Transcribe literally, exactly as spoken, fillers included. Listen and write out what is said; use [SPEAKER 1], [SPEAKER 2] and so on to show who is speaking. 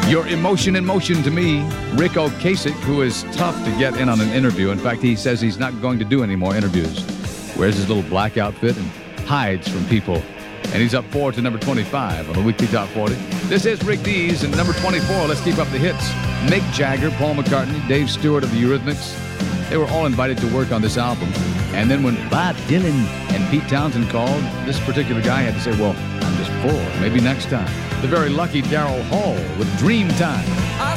[SPEAKER 1] Your Emotion in Motion to me, Rick Ocasek, who is tough to get in on an interview. In fact, he says he's not going to do any more interviews. Wears his little black outfit and hides from people. And he's up four to number twenty-five on the Weekly Top forty. This is Rick Dees, and number twenty-four, let's keep up the hits. Mick Jagger, Paul McCartney, Dave Stewart of the Eurythmics. They were all invited to work on this album. And then when Bob Dylan and Pete Townsend called, this particular guy had to say, well, I'm just full. Maybe next time. The very lucky Daryl Hall with Dream Time.